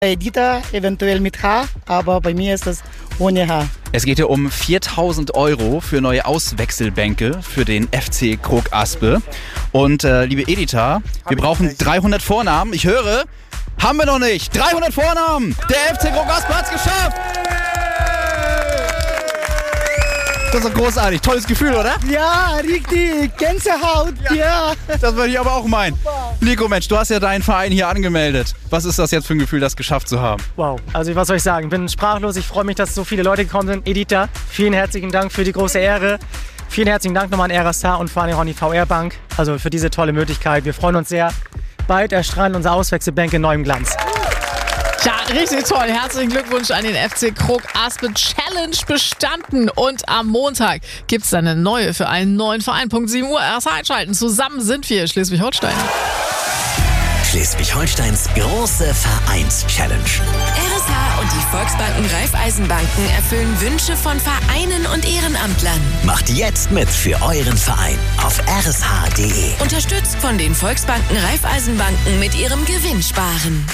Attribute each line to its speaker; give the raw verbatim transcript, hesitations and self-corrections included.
Speaker 1: Edita, eventuell mit H, aber bei mir ist das ohne H.
Speaker 2: Es geht hier um viertausend Euro für neue Auswechselbänke für den F C Krog Aspe. Und äh, liebe Edita, wir brauchen dreihundert Vornamen. Ich höre, haben wir noch nicht. dreihundert Vornamen. Der F C Krog Aspe hat's geschafft. Das ist doch großartig. Tolles Gefühl, oder?
Speaker 1: Ja, richtig. Gänsehaut, ja. ja.
Speaker 2: Das würde ich aber auch meinen. Nico, Mensch, du hast ja deinen Verein hier angemeldet. Was ist das jetzt für ein Gefühl, das geschafft zu haben?
Speaker 3: Wow, also was soll ich sagen? Ich bin sprachlos. Ich freue mich, dass so viele Leute gekommen sind. Edita, vielen herzlichen Dank für die große Ehre. Vielen herzlichen Dank nochmal an R S H und vor allem auch an die V R Bank. Also für diese tolle Möglichkeit. Wir freuen uns sehr. Bald erstrahlen unsere Auswechselbänke in neuem Glanz.
Speaker 4: Ja, richtig toll. Herzlichen Glückwunsch an den F C Krog Aspe. Challenge bestanden. Und am Montag gibt es dann eine neue für einen neuen Verein. Punkt sieben Uhr, R S H einschalten. Zusammen sind wir Schleswig-Holstein.
Speaker 5: Schleswig-Holsteins große Vereins-Challenge.
Speaker 6: R S H und die Volksbanken Raiffeisenbanken erfüllen Wünsche von Vereinen und Ehrenamtlern.
Speaker 5: Macht jetzt mit für euren Verein auf r s h punkt d e.
Speaker 6: Unterstützt von den Volksbanken Raiffeisenbanken mit ihrem Gewinnsparen.